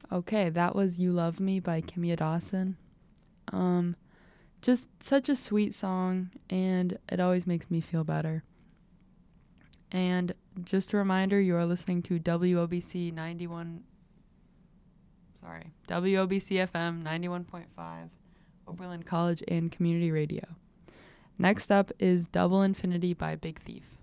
Okay, that was You Love Me by Kimya Dawson. Um, just such a sweet song, and it always makes me feel better. And just a reminder, you are listening to WOBC FM 91.5, Oberlin College and Community Radio. Next up is Double Infinity by Big Thief.